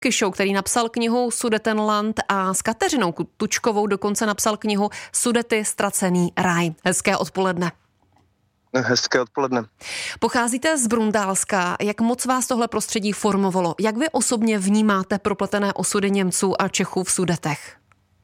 Kišou, který napsal knihu Sudetenland, a s Kateřinou Tučkovou dokonce napsal knihu Sudety, ztracený ráj. Hezké odpoledne. Hezké odpoledne. Pocházíte z Brundálska. Jak moc vás tohle prostředí formovalo? Jak vy osobně vnímáte propletené osudy Němců a Čechů v Sudetech?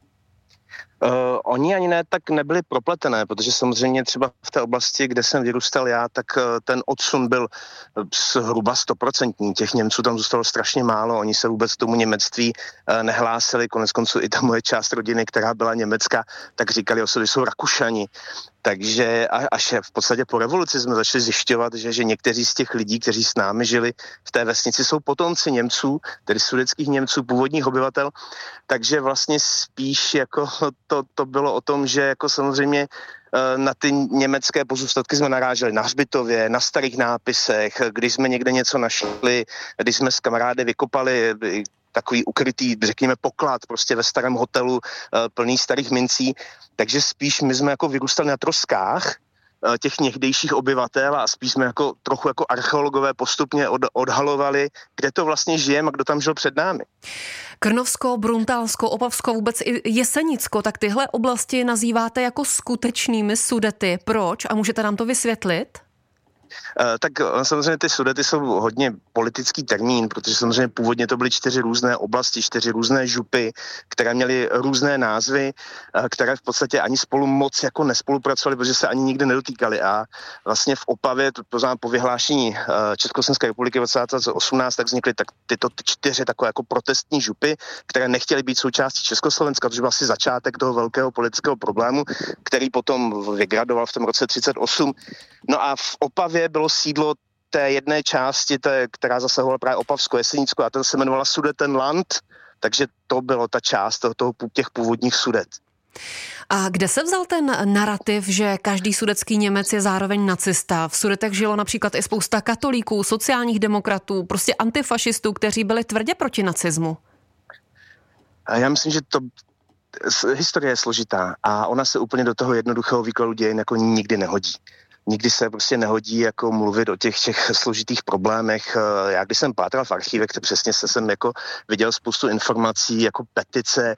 Oni ani ne tak nebyli propletené, protože samozřejmě třeba v té oblasti, kde jsem vyrůstal já, tak ten odsun byl zhruba 100%. Těch Němců tam zůstalo strašně málo, oni se vůbec tomu němectví nehlásili, koneckonců i ta moje část rodiny, která byla německá, tak říkali, osudy jsou Rakušani. Takže až v podstatě po revoluci jsme začali zjišťovat, že někteří z těch lidí, kteří s námi žili v té vesnici, jsou potomci Němců, tedy sudetských Němců, původních obyvatel. Takže vlastně spíš jako to bylo o tom, že jako samozřejmě na ty německé pozůstatky jsme naráželi na hřbitově, na starých nápisech, když jsme někde něco našli, když jsme s kamarády vykopali takový ukrytý, řekněme, poklad prostě ve starém hotelu plný starých mincí. Takže spíš my jsme jako vyrůstali na troskách těch někdejších obyvatel a spíš jsme jako trochu jako archeologové postupně odhalovali, kde to vlastně žijeme a kdo tam žil před námi. Krnovsko, Bruntálsko, Opavsko, vůbec i Jesenicko, tak tyhle oblasti nazýváte jako skutečnými Sudety. Proč? A můžete nám to vysvětlit? Tak samozřejmě ty Sudety jsou hodně politický termín, protože samozřejmě původně to byly 4 různé oblasti, 4 různé župy, které měly různé názvy, které v podstatě ani spolu moc jako nespolupracovaly, protože se ani nikdy nedotýkaly. A vlastně v Opavě, to znamená po vyhlášení Československé republiky v 1918, tak vznikly tyto 4 takové jako protestní župy, které nechtěly být součástí Československa, protože byl asi začátek toho velkého politického problému, který potom vygradoval v tom roce 1938. No a v Opavě bylo sídlo té jedné části, která zasahovala právě Opavsko, Jesenicko, a to se jmenovala Sudetenland, takže to bylo ta část těch původních Sudet. A kde se vzal ten narrativ, že každý sudecký Němec je zároveň nacista? V Sudetech žilo například i spousta katolíků, sociálních demokratů, prostě antifašistů, kteří byli tvrdě proti nacismu. A já myslím, že historie je složitá a ona se úplně do toho jednoduchého výkladu dějin jako nikdy nehodí. Nikdy se prostě nehodí jako mluvit o těch složitých problémech. Já když jsem pátral v archívech, tak přesně jsem jako viděl spoustu informací jako petice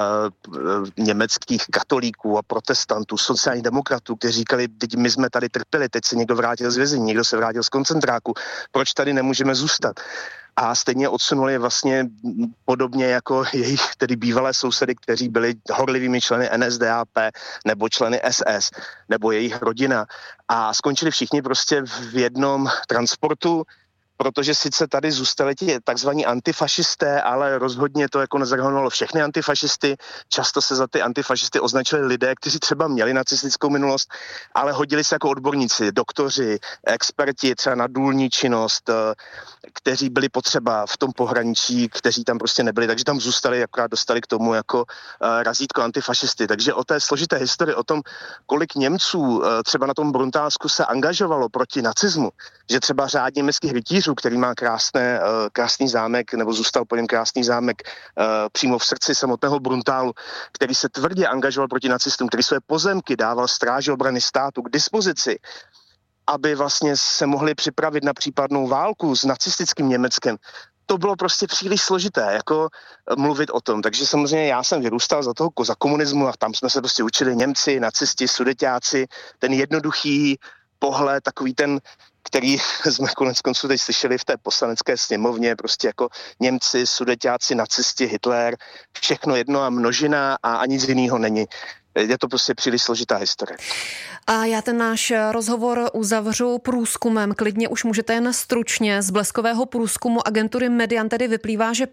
německých katolíků a protestantů, sociálních demokratů, kteří říkali, teď my jsme tady trpěli, teď se někdo vrátil z vězení, někdo se vrátil z koncentráku, proč tady nemůžeme zůstat? A stejně odsunuli vlastně podobně jako jejich tedy bývalé sousedy, kteří byli horlivými členy NSDAP nebo členy SS nebo jejich rodina. A skončili všichni prostě v jednom transportu, protože sice tady zůstali ti takzvaní antifašisté, ale rozhodně to jako nezahrnovalo všechny antifašisty. Často se za ty antifašisty označili lidé, kteří třeba měli nacistickou minulost, ale hodili se jako odborníci, doktoři, experti třeba na důlní činnost, kteří byli potřeba v tom pohraničí, kteří tam prostě nebyli, takže tam zůstali, akorát dostali k tomu jako razítko antifašisty. Takže o té složité historii, o tom, kolik Němců třeba na tom Bruntálsku se angažovalo proti nacismu, že třeba řád německých rytířů, který má krásný zámek, nebo zůstal po něm krásný zámek přímo v srdci samotného Bruntálu, který se tvrdě angažoval proti nacistům, který své pozemky dával stráži obrany státu k dispozici, aby vlastně se mohli připravit na případnou válku s nacistickým Německem. To bylo prostě příliš složité, jako mluvit o tom. Takže samozřejmě já jsem vyrůstal za komunismu a tam jsme se prostě učili Němci, nacisti, sudeťáci, ten jednoduchý pohled, takový ten, který jsme koneckonců teď slyšeli v té poslanecké sněmovně, prostě jako Němci, sudeťáci, nacisti, Hitler, všechno jedno a množina a nic jiného není. Je to prostě příliš složitá historie. A já ten náš rozhovor uzavřu průzkumem. Klidně už můžete jen stručně. Z bleskového průzkumu agentury Median tedy vyplývá, že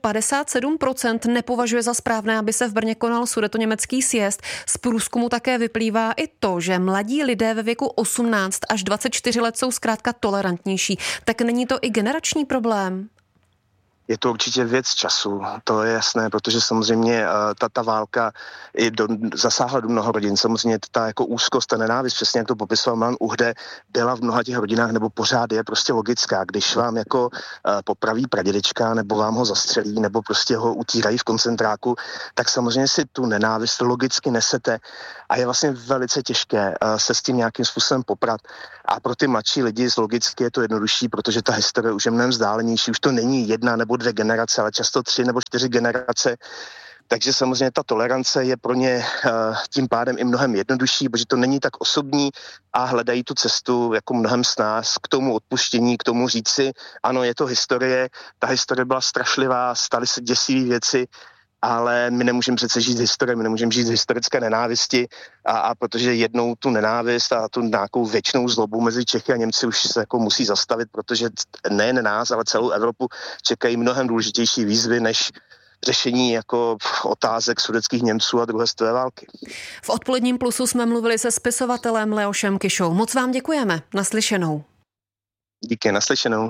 57% nepovažuje za správné, aby se v Brně konal sudetoněmecký sjezd. Z průzkumu také vyplývá i to, že mladí lidé ve věku 18 až 24 let jsou zkrátka tolerantnější. Tak není to i generační problém? Je to určitě věc času, to je jasné, protože samozřejmě ta válka zasáhla do mnoha rodin. Samozřejmě ta jako úzkost, ta nenávist, přesně jak to popisoval Milan Uhde, byla v mnoha těch rodinách nebo pořád je prostě logická. Když vám jako popraví pradědečka nebo vám ho zastřelí nebo prostě ho utírají v koncentráku, tak samozřejmě si tu nenávist logicky nesete a je vlastně velice těžké se s tím nějakým způsobem poprat. A pro ty mladší lidi logicky je to jednodušší, protože ta historie už je mnohem vzdálenější, už to není 1 nebo nebo 2 generace, ale často 3 nebo 4 generace. Takže samozřejmě ta tolerance je pro ně tím pádem i mnohem jednodušší, protože to není tak osobní a hledají tu cestu jako mnohem snáz k tomu odpuštění, k tomu říci, ano, je to historie, ta historie byla strašlivá, staly se děsivé věci, ale my nemůžeme přece žít z historie, my nemůžeme žít z historické nenávisti a protože jednou tu nenávist a tu nějakou věčnou zlobu mezi Čechy a Němci už se jako musí zastavit, protože nejen nás, ale celou Evropu čekají mnohem důležitější výzvy než řešení jako otázek sudetských Němců a druhé světové války. V Odpoledním plusu jsme mluvili se spisovatelem Leošem Kišou. Moc vám děkujeme. Naslyšenou. Díky, naslyšenou.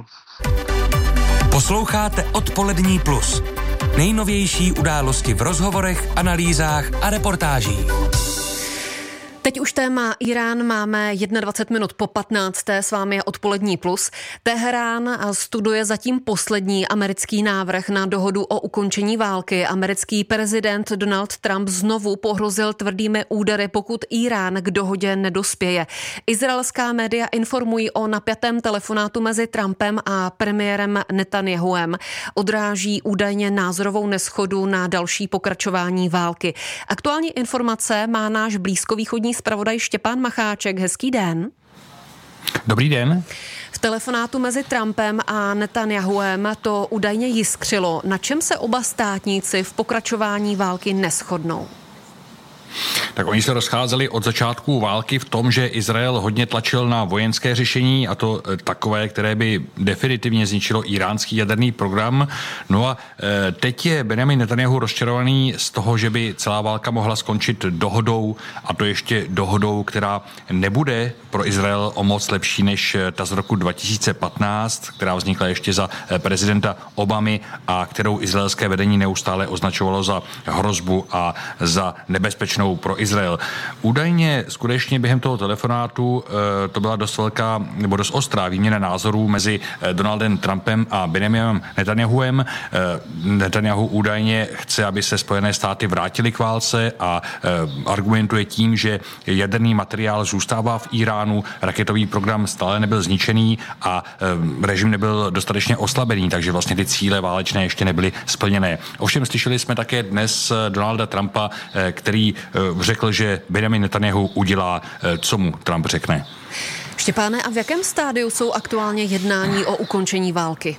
Posloucháte Odpolední plus. Nejnovější události v rozhovorech, analýzách a reportážích. Teď už téma Irán máme 21 minut po 15. S vámi je Odpolední plus. Teherán studuje zatím poslední americký návrh na dohodu o ukončení války. Americký prezident Donald Trump znovu pohrozil tvrdými údery, pokud Irán k dohodě nedospěje. Izraelská média informují o napjatém telefonátu mezi Trumpem a premiérem Netanjahuem. Odráží údajně názorovou neschodu na další pokračování války. Aktuální informace má náš blízkovýchodní zpravodaj Štěpán Macháček. Hezký den. Dobrý den. V telefonátu mezi Trumpem a Netanjahuem to údajně jiskřilo. Na čem se oba státníci v pokračování války neshodnou? Tak oni se rozcházeli od začátku války v tom, že Izrael hodně tlačil na vojenské řešení, a to takové, které by definitivně zničilo iránský jaderný program. No a teď je Benjamin Netanjahu rozčarovaný z toho, že by celá válka mohla skončit dohodou, a to ještě dohodou, která nebude pro Izrael o moc lepší než ta z roku 2015, která vznikla ještě za prezidenta Obamy a kterou izraelské vedení neustále označovalo za hrozbu a za nebezpečnou pro Izrael. Údajně skutečně během toho telefonátu to byla dost velká nebo dost ostrá výměna názorů mezi Donaldem Trumpem a Benjaminem Netanjahuem. Netanjahu údajně chce, aby se Spojené státy vrátily k válce a argumentuje tím, že jaderný materiál zůstává v Iránu, raketový program stále nebyl zničený a režim nebyl dostatečně oslabený, takže vlastně ty cíle válečné ještě nebyly splněné. Ovšem slyšeli jsme také dnes Donalda Trumpa, který řekl, že Benjamin Netanjahu udělá, co mu Trump řekne. Štěpáne, a v jakém stádiu jsou aktuálně jednání o ukončení války?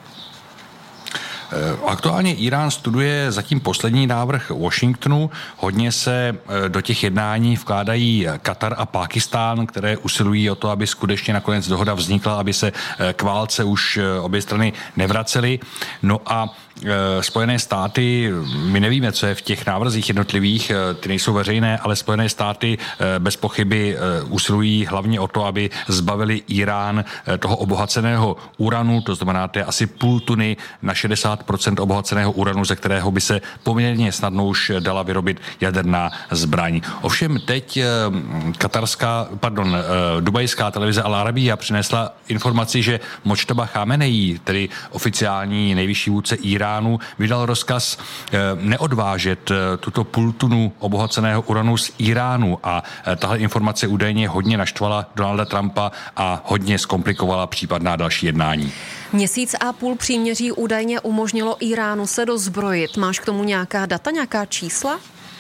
Aktuálně Irán studuje zatím poslední návrh Washingtonu. Hodně se do těch jednání vkládají Katar a Pákistán, které usilují o to, aby skutečně nakonec dohoda vznikla, aby se k válce už obě strany nevracely. No a Spojené státy, my nevíme, co je v těch návrzích jednotlivých, ty nejsou veřejné, ale Spojené státy bez pochyby usilují hlavně o to, aby zbavili Irán toho obohaceného uranu, to znamená, to je asi půl tuny na 60% obohaceného uranu, ze kterého by se poměrně snadno už dala vyrobit jaderná zbraň. Ovšem teď dubajská televize Al Arabiya přinesla informaci, že Močtaba Chameneí, tedy oficiální nejvyšší vůdce Iránu, vydal rozkaz neodvážet tuto půl tunu obohaceného uranu z Iránu a tahle informace údajně hodně naštvala Donalda Trumpa a hodně zkomplikovala případná další jednání. Měsíc a půl příměří údajně umožnilo Iránu se dozbrojit. Máš k tomu nějaká data, nějaká čísla?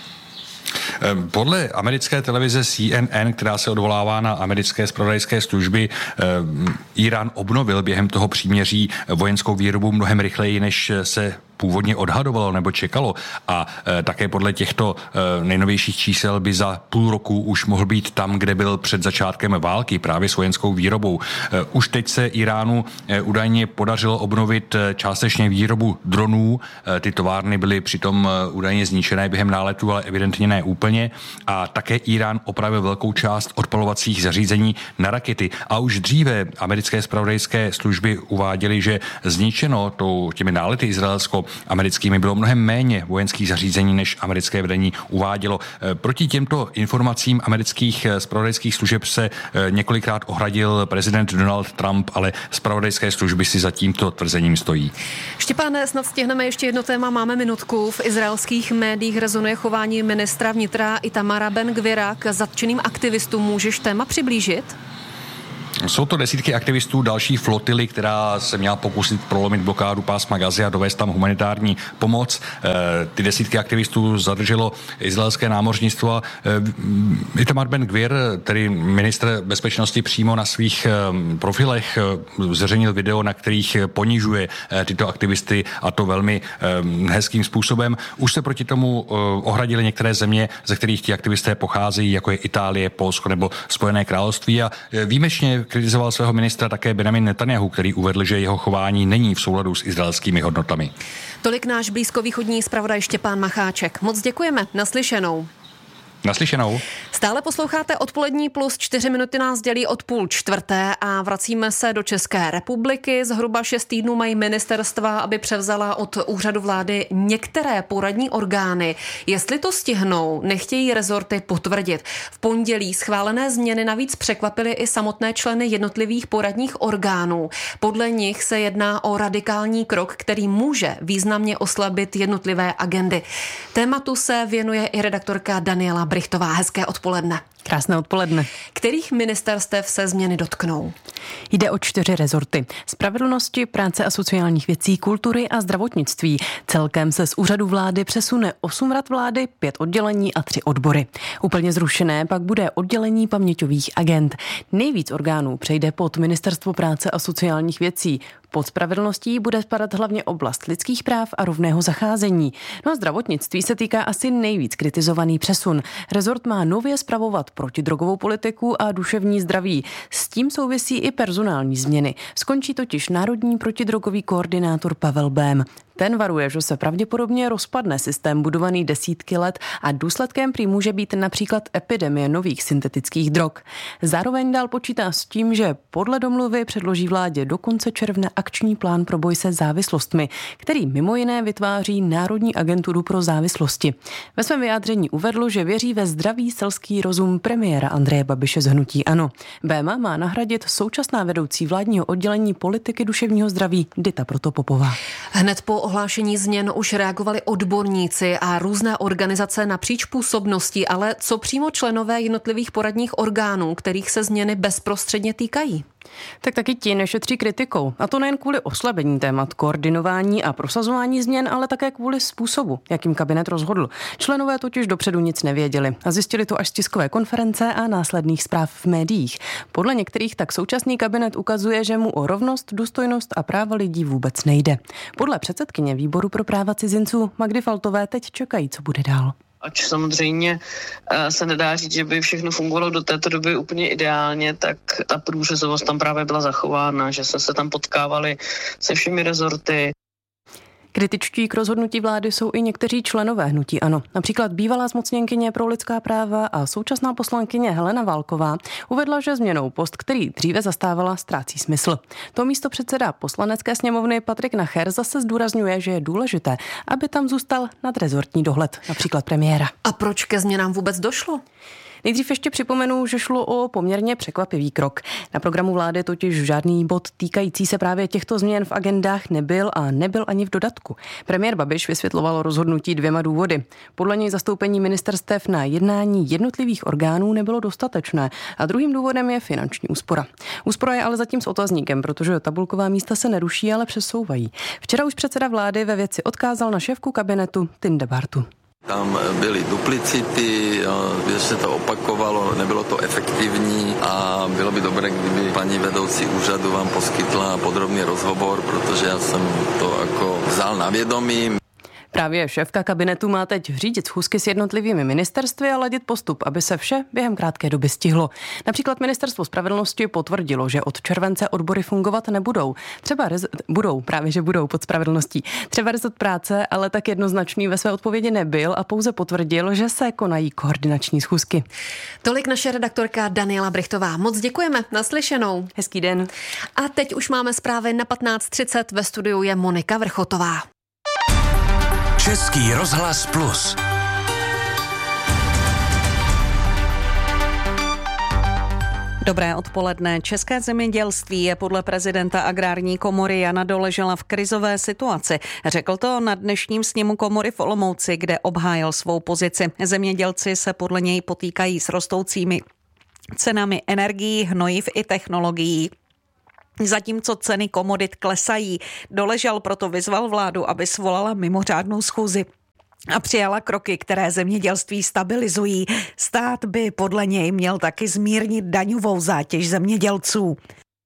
Podle americké televize CNN, která se odvolává na americké zpravodajské služby, Irán obnovil během toho příměří vojenskou výrobu mnohem rychleji, než se původně odhadovalo nebo čekalo, a také podle těchto nejnovějších čísel by za půl roku už mohl být tam, kde byl před začátkem války, právě s vojenskou výrobou. Už teď se Iránu údajně podařilo obnovit částečně výrobu dronů. Ty továrny byly přitom údajně zničené během náletu, ale evidentně ne úplně. A také Irán opravil velkou část odpalovacích zařízení na rakety. A už dříve americké zpravodajské služby uváděly, že zničeno těmi nálety izraelsko-americkými bylo mnohem méně vojenských zařízení, než americké vedení uvádělo. Proti těmto informacím amerických zpravodajských služeb se několikrát ohradil prezident Donald Trump, ale zpravodajské služby si za tímto tvrzením stojí. Štěpáne, snad stihneme ještě jedno téma, máme minutku. V izraelských médiích rezonuje chování ministra vnitra Itamara Ben Gvira k zatčeným aktivistům. Můžeš téma přiblížit? Jsou to desítky aktivistů další flotily, která se měla pokusit prolomit blokádu pásma Gazy a dovést tam humanitární pomoc. Ty desítky aktivistů zadrželo izraelské námořnictvo. Itamar Ben-Gvir, tedy ministr bezpečnosti, přímo na svých profilech zveřejnil video, na kterých ponižuje tyto aktivisty, a to velmi hezkým způsobem. Už se proti tomu ohradily některé země, ze kterých ti aktivisté pocházejí, jako je Itálie, Polsko nebo Spojené království, a výjimečně kritizoval svého ministra také Benjamin Netanyahu, který uvedl, že jeho chování není v souladu s izraelskými hodnotami. Tolik náš blízkovýchodní zpravodaj Štěpán Macháček. Moc děkujeme, naslyšenou. Naslyšenou. Stále posloucháte Odpolední plus, 4 minuty nás dělí od 3:30 a vracíme se do České republiky. Zhruba 6 týdnů mají ministerstva, aby převzala od úřadu vlády některé poradní orgány. Jestli to stihnou, nechtějí rezorty potvrdit. V pondělí schválené změny navíc překvapily i samotné členy jednotlivých poradních orgánů. Podle nich se jedná o radikální krok, který může významně oslabit jednotlivé agendy. Tématu se věnuje i redaktorka Daniela Brichtová. Hezké odpoledne. Krásné odpoledne. Kterých ministerstev se změny dotknou? Jde o 4 rezorty. Spravedlnosti, práce a sociálních věcí, kultury a zdravotnictví. Celkem se z úřadu vlády přesune 8 rad vlády, 5 oddělení a 3 odbory. Úplně zrušené pak bude oddělení paměťových agend. Nejvíc orgánů přejde pod Ministerstvo práce a sociálních věcí. Pod spravedlností bude spadat hlavně oblast lidských práv a rovného zacházení. No a zdravotnictví se týká asi nejvíc kritizovaný přesun. Rezort má nově spravovat protidrogovou politiku a duševní zdraví. S tím souvisí i personální změny. Skončí totiž národní protidrogový koordinátor Pavel Bém. Ten varuje, že se pravděpodobně rozpadne systém budovaný desítky let a důsledkem prý může být například epidemie nových syntetických drog. Zároveň dál počítá s tím, že podle domluvy předloží vládě do konce června akční plán pro boj se závislostmi, který mimo jiné vytváří Národní agenturu pro závislosti. Ve svém vyjádření uvedl, že věří ve zdravý selský rozum premiéra Andreje Babiše z hnutí ANO. Béma má nahradit současná vedoucí vládního oddělení politiky duševního zdraví Dita Protopopová. Hned po ohlášení změn už reagovali odborníci a různé organizace napříč působností, ale co přímo členové jednotlivých poradních orgánů, kterých se změny bezprostředně týkají? Tak taky ti nešetří kritikou. A to nejen kvůli oslabení témat koordinování a prosazování změn, ale také kvůli způsobu, jakým kabinet rozhodl. Členové totiž dopředu nic nevěděli a zjistili to až z tiskové konference a následných zpráv v médiích. Podle některých tak současný kabinet ukazuje, že mu o rovnost, důstojnost a práva lidí vůbec nejde. Podle předsedkyně výboru pro práva cizinců Magdy Faltové teď čekají, co bude dál. Ač samozřejmě se nedá říct, že by všechno fungovalo do této doby úplně ideálně, tak ta průřezovost tam právě byla zachována, že jsme se tam potkávali se všemi rezorty. Kritičtí k rozhodnutí vlády jsou i někteří členové hnutí ANO. Například bývalá zmocněnkyně pro lidská práva a současná poslankyně Helena Válková uvedla, že změnou post, který dříve zastávala, ztrácí smysl. To místopředseda Poslanecké sněmovny Patrik Nacher zase zdůrazňuje, že je důležité, aby tam zůstal nadrezortní dohled, například premiéra. A proč ke změnám vůbec došlo? Nejdřív ještě připomenu, že šlo o poměrně překvapivý krok. Na programu vlády totiž žádný bod týkající se právě těchto změn v agendách nebyl a nebyl ani v dodatku. Premiér Babiš vysvětloval rozhodnutí 2 důvody. Podle něj zastoupení ministerstev na jednání jednotlivých orgánů nebylo dostatečné a druhým důvodem je finanční úspora. Úspora je ale zatím s otazníkem, protože tabulková místa se neruší, ale přesouvají. Včera už předseda vlády ve věci odkázal na šéfku kabinetu Tinde Bartu. Tam byly duplicity, že se to opakovalo, nebylo to efektivní a bylo by dobré, kdyby paní vedoucí úřadu vám poskytla podrobný rozhovor, protože já jsem to jako vzal na vědomí. Právě šéfka kabinetu má teď řídit schůzky s jednotlivými ministerstvy a ladit postup, aby se vše během krátké doby stihlo. Například Ministerstvo spravedlnosti potvrdilo, že od července odbory fungovat nebudou. Budou pod spravedlností. Třeba rezort práce, ale tak jednoznačný ve své odpovědi nebyl a pouze potvrdil, že se konají koordinační schůzky. Tolik naše redaktorka Daniela Brichtová. Moc děkujeme, naslyšenou. Hezký den. A teď už máme zprávy na 15:30. Ve studiu je Monika Vrchotová. Český rozhlas Plus. Dobré odpoledne. České zemědělství je podle prezidenta Agrární komory Jana Doležela v krizové situaci. Řekl to na dnešním sněmu komory v Olomouci, kde obhájil svou pozici. Zemědělci se podle něj potýkají s rostoucími cenami energií, hnojiv i technologií. Zatímco ceny komodit klesají, Doležal proto vyzval vládu, aby svolala mimořádnou schůzi a přijala kroky, které zemědělství stabilizují. Stát by podle něj měl taky zmírnit daňovou zátěž zemědělců.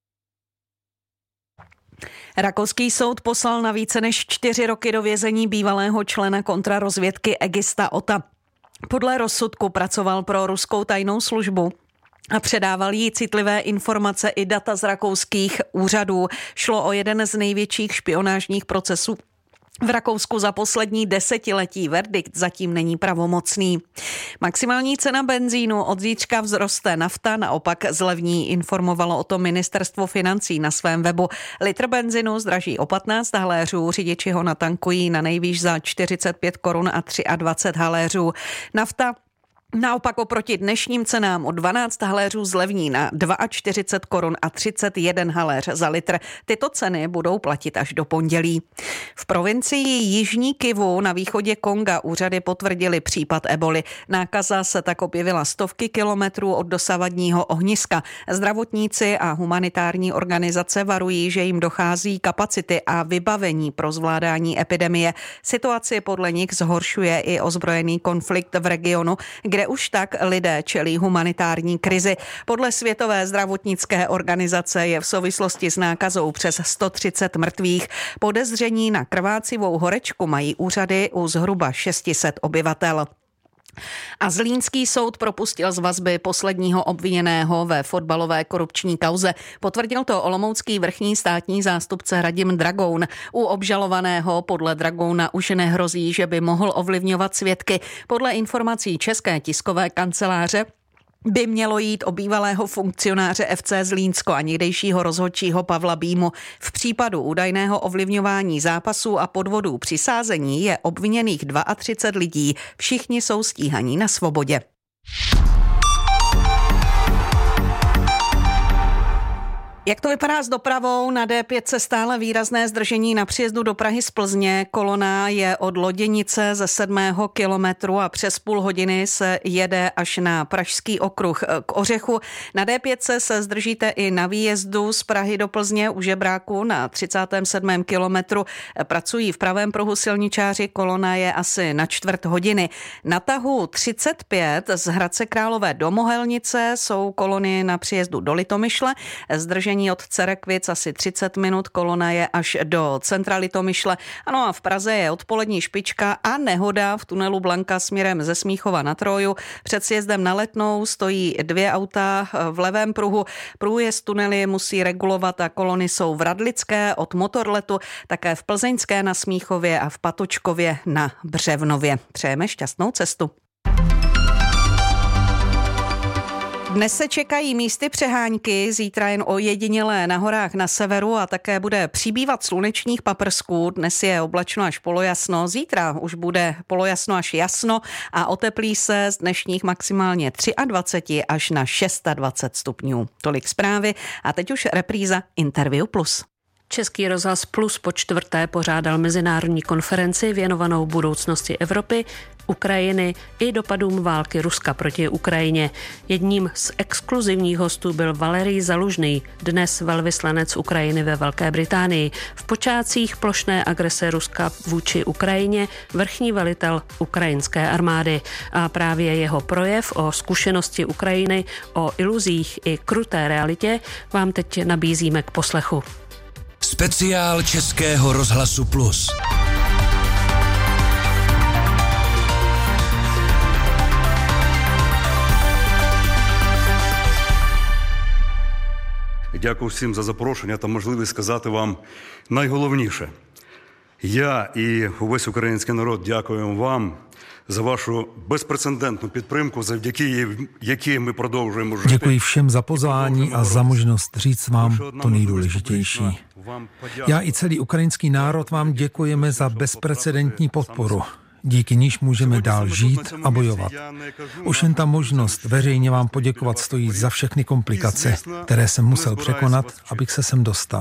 Rakouský soud poslal na více než 4 roky do vězení bývalého člena kontrarozvědky Egista Ota. Podle rozsudku pracoval pro ruskou tajnou službu a předával jí citlivé informace i data z rakouských úřadů. Šlo o jeden z největších špionážních procesů v Rakousku za poslední desetiletí. Verdikt zatím není pravomocný. Maximální cena benzínu od zítřka vzroste, nafta naopak zlevní, informovalo o tom ministerstvo financí na svém webu. Litr benzínu zdraží o 15 haléřů, řidiči ho natankují na nejvýš za 45 korun a 23 haléřů. Nafta naopak oproti dnešním cenám o 12 haléřů zlevní na 42 korun a 31 haléř za litr. Tyto ceny budou platit až do pondělí. V provincii Jižní Kivu na východě Konga úřady potvrdili případ eboli. Nákaza se tak objevila stovky kilometrů od dosavadního ohniska. Zdravotníci a humanitární organizace varují, že jim dochází kapacity a vybavení pro zvládání epidemie. Situaci podle nich zhoršuje i ozbrojený konflikt v regionu, kde už tak lidé čelí humanitární krizi. Podle Světové zdravotnické organizace je v souvislosti s nákazou přes 130 mrtvých. Podezření na krvácivou horečku mají úřady u zhruba 600 obyvatel. A zlínský soud propustil z vazby posledního obviněného ve fotbalové korupční kauze. Potvrdil to olomoucký vrchní státní zástupce Radim Dragoun. U obžalovaného podle Dragouna už nehrozí, že by mohl ovlivňovat svědky. Podle informací České tiskové kanceláře by mělo jít o bývalého funkcionáře FC Zlínsko a někdejšího rozhodčího Pavla Bímu. V případu údajného ovlivňování zápasů a podvodů při sázení je obviněných 32 lidí. Všichni jsou stíhaní na svobodě. Jak to vypadá s dopravou? Na D5 stále výrazné zdržení na příjezdu do Prahy z Plzně. Kolona je od Loděnice ze 7. kilometru a přes půl hodiny se jede až na Pražský okruh k Ořechu. Na D5 se zdržíte i na výjezdu z Prahy do Plzně u Žebráku na 37. kilometru. Pracují v pravém pruhu silničáři, kolona je asi na čtvrt hodiny. Na tahu 35 z Hradce Králové do Mohelnice jsou kolony na příjezdu do Litomyšle. Zdržení od Cerekvic asi 30 minut, kolona je až do centra Litomyšle. Ano a v Praze je odpolední špička a nehoda v tunelu Blanka směrem ze Smíchova na Troju. Před sjezdem na Letnou stojí 2 auta v levém pruhu. Průjezd tunely musí regulovat a kolony jsou v Radlické od Motorletu, také v Plzeňské na Smíchově a v Patočkově na Břevnově. Přejeme šťastnou cestu. Dnes se čekají místy přehánky, zítra jen ojedinělé na horách na severu a také bude přibývat slunečních paprsků. Dnes je oblačno až polojasno, zítra už bude polojasno až jasno a oteplí se z dnešních maximálně 23 až na 26 stupňů. Tolik zprávy a teď už repríza Interview Plus. Český rozhlas Plus po 4. pořádal mezinárodní konferenci věnovanou budoucnosti Evropy, Ukrajiny i dopadům války Ruska proti Ukrajině. Jedním z exkluzivních hostů byl Valerij Zalužný, dnes velvyslanec Ukrajiny ve Velké Británii. V počátcích plošné agrese Ruska vůči Ukrajině vrchní velitel ukrajinské armády. A právě jeho projev o zkušenosti Ukrajiny, o iluzích i kruté realitě vám teď nabízíme k poslechu. Speciál Českého rozhlasu Plus. Дякую всім за запрошення та можливість сказати вам найголовніше. Я і увесь український народ дякуємо вам za vašu bezprecedentnou підтримку, завдяки якій ми продовжуємо жити. Děkuji všem za pozvání a za možnost říct vám to nejdůležitější. Já i celý ukrajinský národ vám děkujeme za bezprecedentní podporu, díky níž můžeme dál žít a bojovat. Už jen ta možnost veřejně vám poděkovat stojí za všechny komplikace, které jsem musel překonat, abych se sem dostal.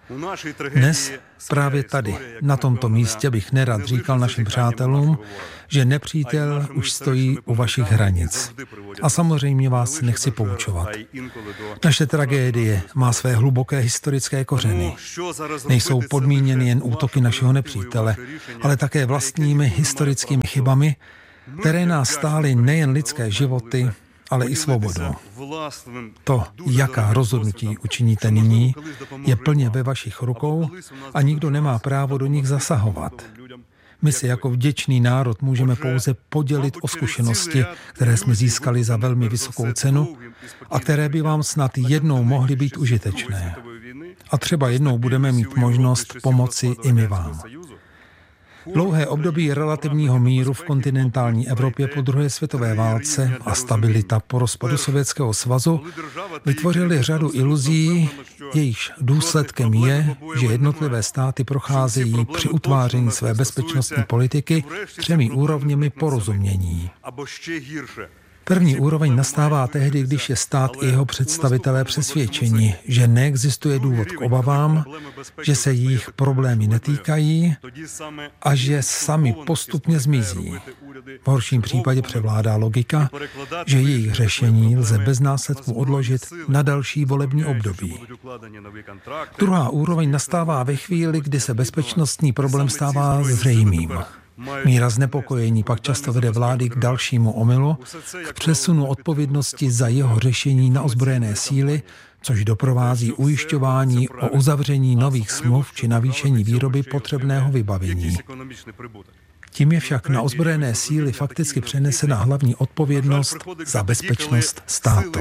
Dnes právě tady, na tomto místě bych nerad říkal našim přátelům, že nepřítel už stojí u vašich hranic. A samozřejmě vás nechci poučovat. Naše tragédie má své hluboké historické kořeny. Nejsou podmíněny jen útoky našeho nepřítele, ale také vlastními historickými chybami, které nás stály nejen lidské životy, ale i svobodu. To, jaká rozhodnutí učiníte nyní, je plně ve vašich rukou a nikdo nemá právo do nich zasahovat. My si jako vděčný národ můžeme pouze podělit o zkušenosti, které jsme získali za velmi vysokou cenu a které by vám snad jednou mohly být užitečné. A třeba jednou budeme mít možnost pomoci i my vám. Dlouhé období relativního míru v kontinentální Evropě po druhé světové válce a stabilita po rozpadu Sovětského svazu vytvořily řadu iluzí, jejichž důsledkem je, že jednotlivé státy procházejí při utváření své bezpečnostní politiky 3 úrovněmi porozumění. První úroveň nastává tehdy, když je stát i jeho představitelé přesvědčeni, že neexistuje důvod k obavám, že se jejich problémy netýkají a že sami postupně zmizí. V horším případě převládá logika, že jejich řešení lze bez následků odložit na další volební období. Druhá úroveň nastává ve chvíli, kdy se bezpečnostní problém stává zřejmým. Míra znepokojení pak často vede vlády k dalšímu omylu, k přesunu odpovědnosti za jeho řešení na ozbrojené síly, což doprovází ujišťování o uzavření nových smluv či navýšení výroby potřebného vybavení. Tím je však na ozbrojené síly fakticky přenesena hlavní odpovědnost za bezpečnost státu.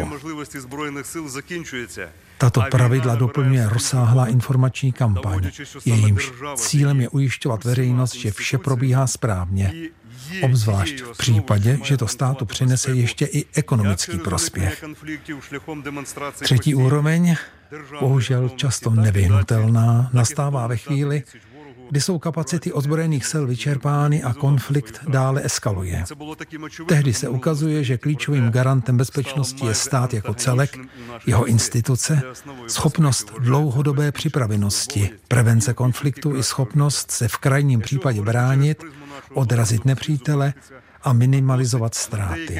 Tato pravidla doplňuje rozsáhlá informační kampaň. Jejímž cílem je ujišťovat veřejnost, že vše probíhá správně. Obzvlášť v případě, že to státu přinese ještě i ekonomický prospěch. Třetí úroveň, bohužel často nevyhnutelná, nastává ve chvíli, kdy jsou kapacity ozbrojených sil vyčerpány a konflikt dále eskaluje. Tehdy se ukazuje, že klíčovým garantem bezpečnosti je stát jako celek, jeho instituce, schopnost dlouhodobé připravenosti, prevence konfliktu i schopnost se v krajním případě bránit, odrazit nepřítele a minimalizovat ztráty.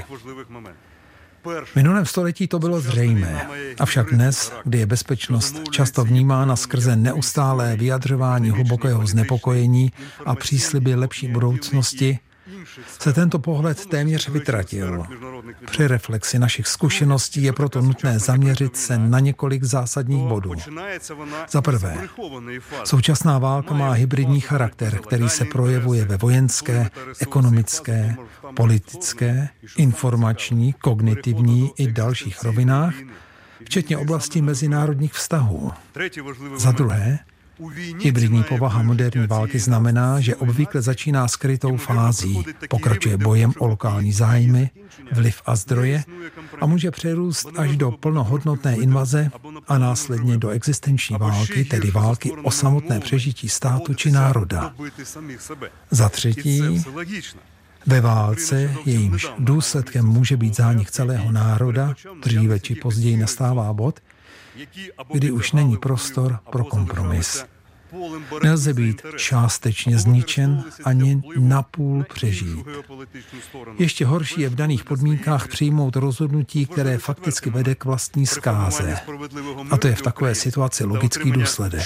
V minulém století to bylo zřejmé, avšak dnes, kdy je bezpečnost často vnímána skrze neustálé vyjadřování hlubokého znepokojení a přísliby lepší budoucnosti, se tento pohled téměř vytratil. Při reflexi našich zkušeností je proto nutné zaměřit se na několik zásadních bodů. Za prvé, současná válka má hybridní charakter, který se projevuje ve vojenské, ekonomické, politické, informační, kognitivní i dalších rovinách, včetně oblasti mezinárodních vztahů. Za druhé, hybridní povaha moderní války znamená, že obvykle začíná skrytou fází, pokračuje bojem o lokální zájmy, vliv a zdroje a může přerůst až do plnohodnotné invaze a následně do existenční války, tedy války o samotné přežití státu či národa. Za třetí, ve válce, jejímž důsledkem může být zánik celého národa, dříve či později nastává bod, kdy už není prostor pro kompromis. Nelze být částečně zničen ani napůl přežít. Ještě horší je v daných podmínkách přijmout rozhodnutí, které fakticky vede k vlastní zkáze. A to je v takové situaci logický důsledek.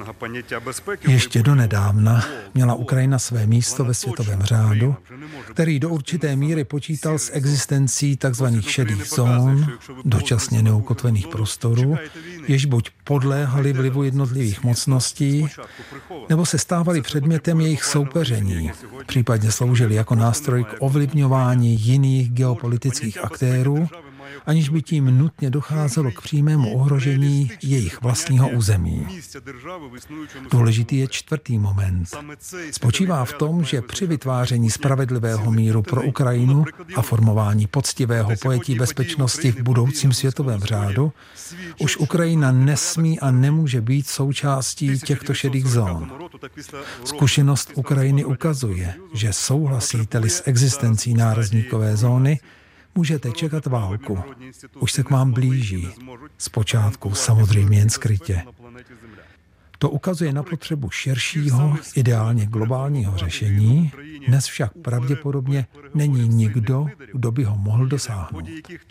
Ještě donedávna měla Ukrajina své místo ve světovém řádu, který do určité míry počítal s existencí tzv. Šedých zón, dočasně neukotvených prostorů, jež buď podléhaly vlivu jednotlivých mocností, nebo se stávaly předmětem jejich soupeření, případně sloužily jako nástroj k ovlivňování jiných geopolitických aktérů, aniž by tím nutně docházelo k přímému ohrožení jejich vlastního území. Důležitý je čtvrtý moment. Spočívá v tom, že při vytváření spravedlivého míru pro Ukrajinu a formování poctivého pojetí bezpečnosti v budoucím světovém řádu už Ukrajina nesmí a nemůže být součástí těchto šedých zón. Zkušenost Ukrajiny ukazuje, že souhlasíte-li s existencí nárazníkové zóny, můžete čekat válku. Už se k vám blíží. Zpočátku samozřejmě jen skrytě. To ukazuje na potřebu širšího, ideálně globálního řešení, dnes však pravděpodobně není nikdo, kdo by ho mohl dosáhnout.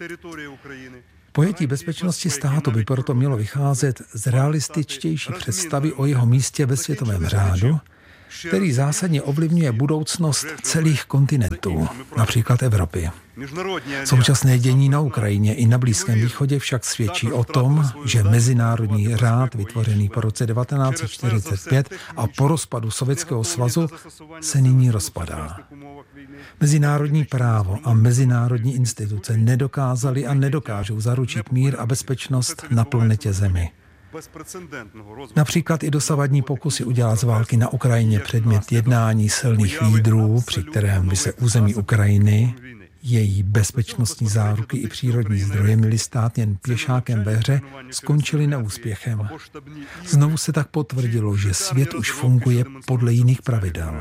Pojetí bezpečnosti státu by proto mělo vycházet z realističtější představy o jeho místě ve světovém řádu, který zásadně ovlivňuje budoucnost celých kontinentů, například Evropy. Současné dění na Ukrajině i na Blízkém východě však svědčí o tom, že mezinárodní řád vytvořený po roce 1945 a po rozpadu Sovětského svazu se nyní rozpadá. Mezinárodní právo a mezinárodní instituce nedokázaly a nedokážou zaručit mír a bezpečnost na planetě Zemi. Například i dosavadní pokusy udělat z války na Ukrajině předmět jednání silných lídrů, při kterém by se území Ukrajiny, její bezpečnostní záruky i přírodní zdroje měly stát jen pěšákem ve hře, skončily neúspěchem. Znovu se tak potvrdilo, že svět už funguje podle jiných pravidel.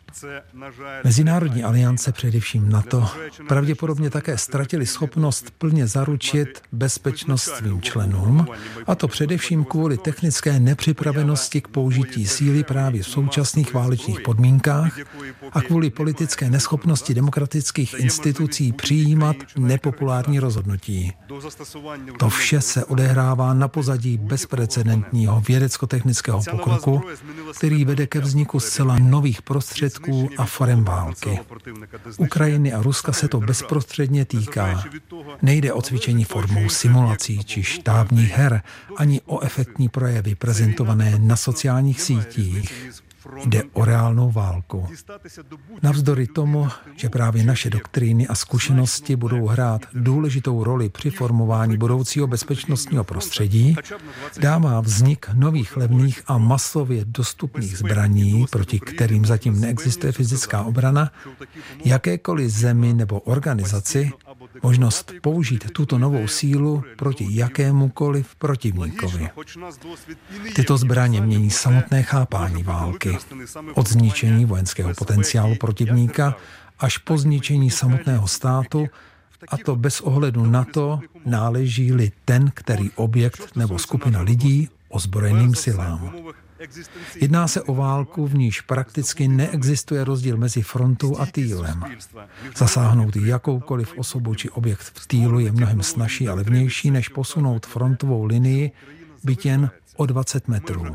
Mezinárodní aliance, především NATO, pravděpodobně také ztratili schopnost plně zaručit bezpečnost svým členům, a to především kvůli technické nepřipravenosti k použití síly právě v současných válečných podmínkách a kvůli politické neschopnosti demokratických institucí přijímat nepopulární rozhodnutí. To vše se odehrává na pozadí bezprecedentního vědecko-technického pokroku, který vede ke vzniku zcela nových prostředků a forem války. Ukrajiny a Ruska se to bezprostředně týká. Nejde o cvičení formou simulací či štábních her, ani o efektní projevy prezentované na sociálních sítích. Jde o reálnou válku. Navzdory tomu, že právě naše doktríny a zkušenosti budou hrát důležitou roli při formování budoucího bezpečnostního prostředí, dává vznik nových levných a masově dostupných zbraní, proti kterým zatím neexistuje fyzická obrana, jakékoliv zemi nebo organizaci možnost použít tuto novou sílu proti jakémukoliv protivníkovi. Tyto zbraně mění samotné chápání války. Od zničení vojenského potenciálu protivníka až po zničení samotného státu, a to bez ohledu na to, náleží-li ten, který objekt nebo skupina lidí ozbrojeným silám. Jedná se o válku, v níž prakticky neexistuje rozdíl mezi frontou a týlem. Zasáhnout jakoukoliv osobu či objekt v týlu je mnohem snazší a levnější, než posunout frontovou linii, byť jen o 20 metrů.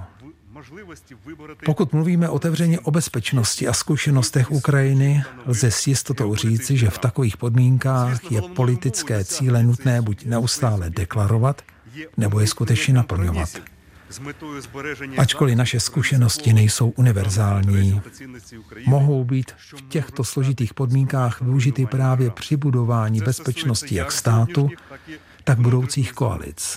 Pokud mluvíme otevřeně o bezpečnosti a zkušenostech Ukrajiny, lze s jistotou říci, že v takových podmínkách je politické cíle nutné buď neustále deklarovat, nebo je skutečně naplňovat. Ačkoliv naše zkušenosti nejsou univerzální, mohou být v těchto složitých podmínkách využity právě při budování bezpečnosti jak státu, tak budoucích koalic.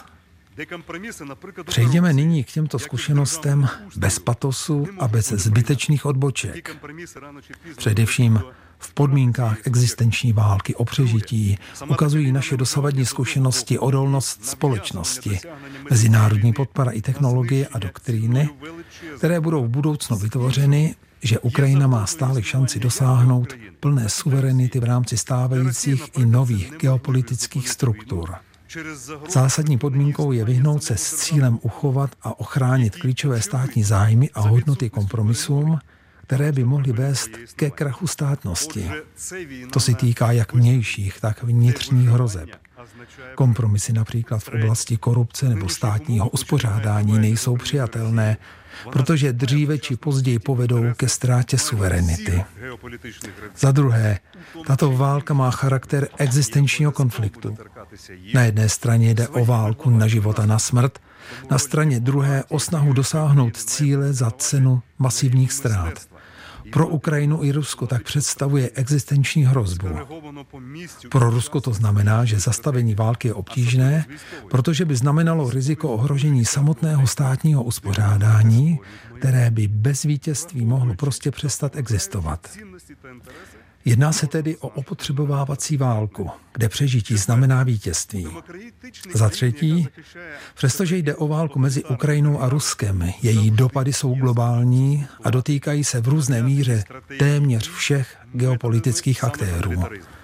Přejdeme nyní k těmto zkušenostem bez patosu a bez zbytečných odboček. Především v podmínkách existenční války o přežití ukazují naše dosavadní zkušenosti odolnost společnosti, mezinárodní podpora i technologie a doktríny, které budou v budoucnu vytvořeny, že Ukrajina má stále šanci dosáhnout plné suverenity v rámci stávajících i nových geopolitických struktur. Zásadní podmínkou je vyhnout se s cílem uchovat a ochránit klíčové státní zájmy a hodnoty kompromisům, které by mohly vést ke krachu státnosti. To se týká jak vnějších, tak vnitřních hrozeb. Kompromisy například v oblasti korupce nebo státního uspořádání nejsou přijatelné, protože dříve či později povedou ke ztrátě suverenity. Za druhé, tato válka má charakter existenčního konfliktu. Na jedné straně jde o válku na život a na smrt, na straně druhé o snahu dosáhnout cíle za cenu masivních ztrát. Pro Ukrajinu i Rusko tak představuje existenční hrozbu. Pro Rusko to znamená, že zastavení války je obtížné, protože by znamenalo riziko ohrožení samotného státního uspořádání, které by bez vítězství mohlo prostě přestat existovat. Jedná se tedy o opotřebovávací válku, kde přežití znamená vítězství. Za třetí, přestože jde o válku mezi Ukrajinou a Ruskem, její dopady jsou globální a dotýkají se v různé míře téměř všech geopolitických aktérů.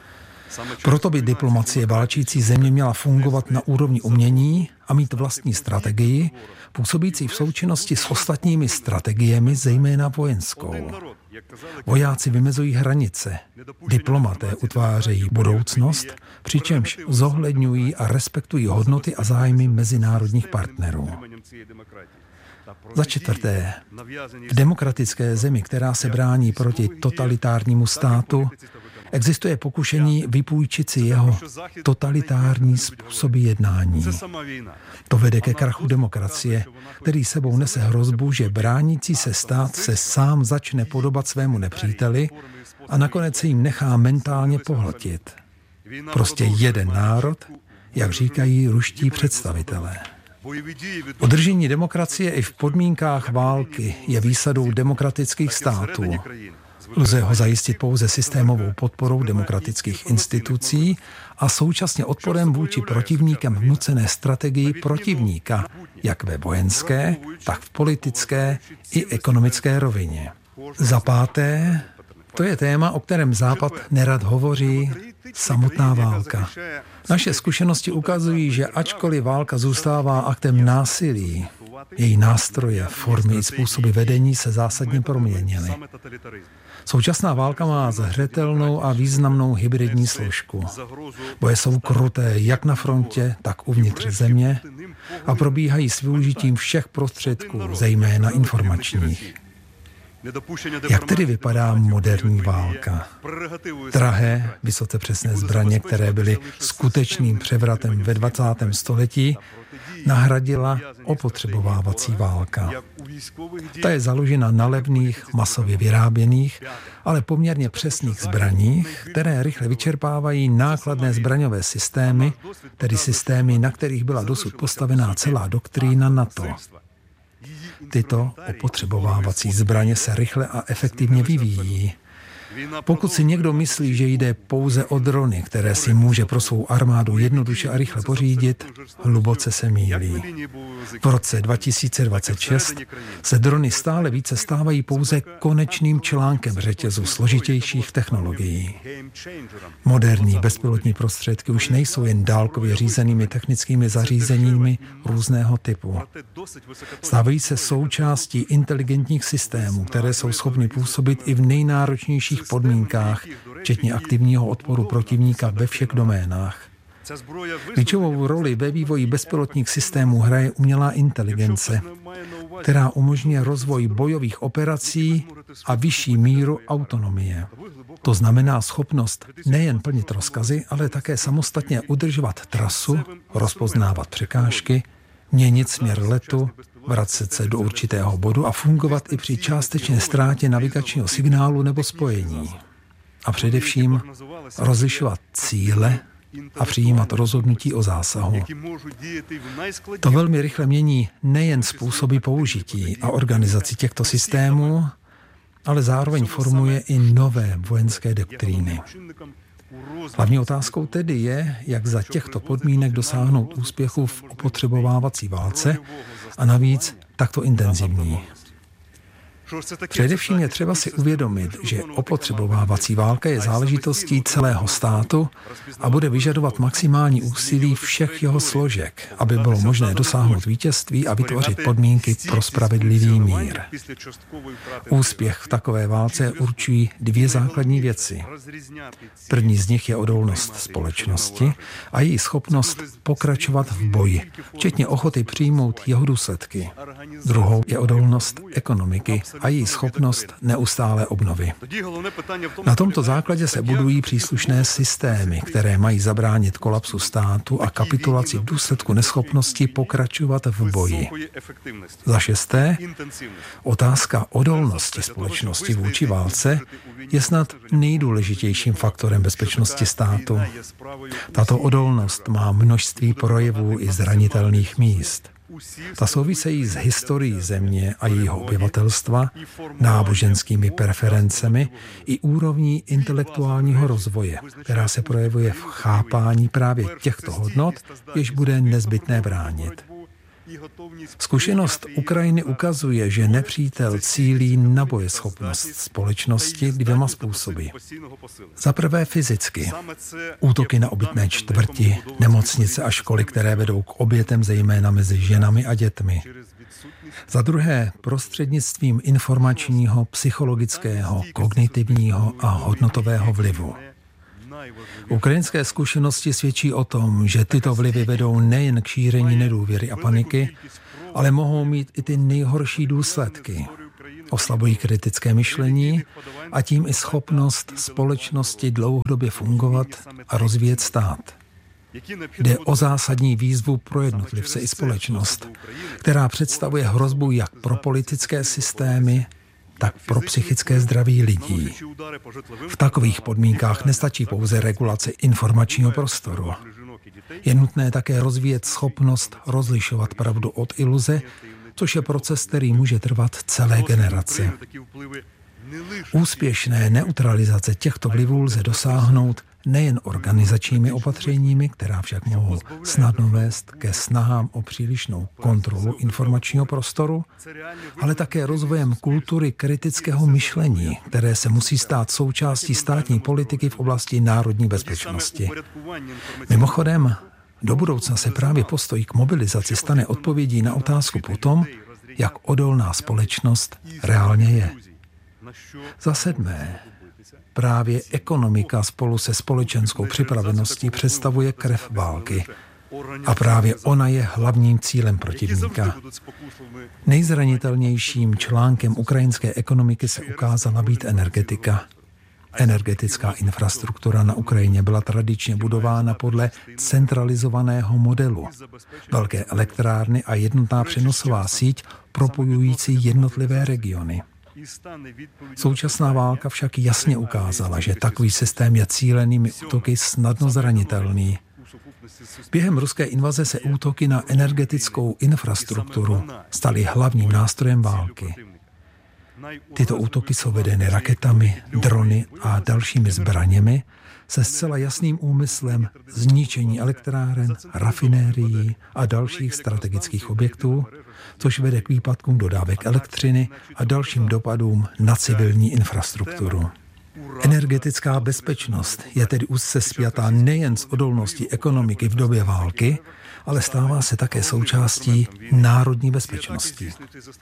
Proto by diplomacie válčící země měla fungovat na úrovni umění a mít vlastní strategii, působící v součinnosti s ostatními strategiemi, zejména vojenskou. Vojáci vymezují hranice, diplomaté utvářejí budoucnost, přičemž zohledňují a respektují hodnoty a zájmy mezinárodních partnerů. Za čtvrté, v demokratické zemi, která se brání proti totalitárnímu státu, existuje pokušení vypůjčit si jeho totalitární způsoby jednání. To vede ke krachu demokracie, který sebou nese hrozbu, že bránící se stát se sám začne podobat svému nepříteli a nakonec se jim nechá mentálně pohltit. Prostě jeden národ, jak říkají ruští představitelé. Udržení demokracie i v podmínkách války je výsadou demokratických států. Lze ho zajistit pouze systémovou podporou demokratických institucí a současně odporem vůči protivníkem vnucené strategii protivníka, jak ve vojenské, tak v politické i ekonomické rovině. Za páté, to je téma, o kterém Západ nerad hovoří, samotná válka. Naše zkušenosti ukazují, že ačkoliv válka zůstává aktem násilí, její nástroje, formy i způsoby vedení se zásadně proměnily. Současná válka má zřetelnou a významnou hybridní složku. Boje jsou kruté jak na frontě, tak uvnitř země a probíhají s využitím všech prostředků, zejména informačních. Jak tedy vypadá moderní válka? Drahé, vysoce přesné zbraně, které byly skutečným převratem ve 20. století, nahradila opotřebovávací válka. Ta je založena na levných, masově vyráběných, ale poměrně přesných zbraních, které rychle vyčerpávají nákladné zbraňové systémy, tedy systémy, na kterých byla dosud postavená celá doktrína NATO. Tyto opotřebovávací zbraně se rychle a efektivně vyvíjí. Pokud si někdo myslí, že jde pouze o drony, které si může pro svou armádu jednoduše a rychle pořídit, hluboce se mýlí. V roce 2026 se drony stále více stávají pouze konečným článkem řetězu složitějších technologií. Moderní bezpilotní prostředky už nejsou jen dálkově řízenými technickými zařízeními různého typu. Stávají se součástí inteligentních systémů, které jsou schopny působit i v nejnáročnějších podmínkách, včetně aktivního odporu protivníka ve všech doménách. Klíčovou roli ve vývoji bezpilotních systémů hraje umělá inteligence, která umožňuje rozvoj bojových operací a vyšší míru autonomie. To znamená schopnost nejen plnit rozkazy, ale také samostatně udržovat trasu, rozpoznávat překážky, měnit směr letu, vracet se do určitého bodu a fungovat i při částečné ztrátě navigačního signálu nebo spojení. A především rozlišovat cíle a přijímat rozhodnutí o zásahu. To velmi rychle mění nejen způsoby použití a organizaci těchto systémů, ale zároveň formuje i nové vojenské doktríny. Hlavní otázkou tedy je, jak za těchto podmínek dosáhnout úspěchu v opotřebovávací válce a navíc takto intenzivní. Především je třeba si uvědomit, že opotřebovávací válka je záležitostí celého státu a bude vyžadovat maximální úsilí všech jeho složek, aby bylo možné dosáhnout vítězství a vytvořit podmínky pro spravedlivý mír. Úspěch v takové válce určují dvě základní věci. První z nich je odolnost společnosti a její schopnost pokračovat v boji, včetně ochoty přijmout jeho důsledky. Druhou je odolnost ekonomiky a její schopnost neustálé obnovy. Na tomto základě se budují příslušné systémy, které mají zabránit kolapsu státu a kapitulaci v důsledku neschopnosti pokračovat v boji. Za šesté, otázka odolnosti společnosti vůči válce je snad nejdůležitějším faktorem bezpečnosti státu. Tato odolnost má množství projevů i zranitelných míst. Ta souvisejí s historií země a jejího obyvatelstva, náboženskými preferencemi i úrovní intelektuálního rozvoje, která se projevuje v chápání právě těchto hodnot, jež bude nezbytné bránit. Zkušenost Ukrajiny ukazuje, že nepřítel cílí na bojeschopnost společnosti dvěma způsoby. Za prvé fyzicky. Útoky na obytné čtvrti, nemocnice a školy, které vedou k obětem zejména mezi ženami a dětmi. Za druhé prostřednictvím informačního, psychologického, kognitivního a hodnotového vlivu. Ukrajinské zkušenosti svědčí o tom, že tyto vlivy vedou nejen k šíření nedůvěry a paniky, ale mohou mít i ty nejhorší důsledky. Oslabují kritické myšlení a tím i schopnost společnosti dlouhodobě fungovat a rozvíjet stát. Jde o zásadní výzvu pro jednotlivce i společnost, která představuje hrozbu jak pro politické systémy, tak pro psychické zdraví lidí. V takových podmínkách nestačí pouze regulace informačního prostoru. Je nutné také rozvíjet schopnost rozlišovat pravdu od iluze, což je proces, který může trvat celé generace. Úspěšné neutralizace těchto vlivů lze dosáhnout nejen organizačními opatřeními, která však mohou snadno vést ke snahám o přílišnou kontrolu informačního prostoru, ale také rozvojem kultury kritického myšlení, které se musí stát součástí státní politiky v oblasti národní bezpečnosti. Mimochodem, do budoucna se právě postoj k mobilizaci stane odpovědí na otázku potom, jak odolná společnost reálně je. Za sedmé, právě ekonomika spolu se společenskou připraveností představuje krev války. A právě ona je hlavním cílem protivníka. Nejzranitelnějším článkem ukrajinské ekonomiky se ukázala být energetika. Energetická infrastruktura na Ukrajině byla tradičně budována podle centralizovaného modelu. Velké elektrárny a jednotná přenosová síť propojující jednotlivé regiony. Současná válka však jasně ukázala, že takový systém je cílenými útoky snadno zranitelný. Během ruské invaze se útoky na energetickou infrastrukturu staly hlavním nástrojem války. Tyto útoky jsou vedeny raketami, drony a dalšími zbraněmi se zcela jasným úmyslem zničení elektráren, rafinérií a dalších strategických objektů, což vede k výpadkům dodávek elektřiny a dalším dopadům na civilní infrastrukturu. Energetická bezpečnost je tedy úzce spjatá nejen s odolností ekonomiky v době války, ale stává se také součástí národní bezpečnosti.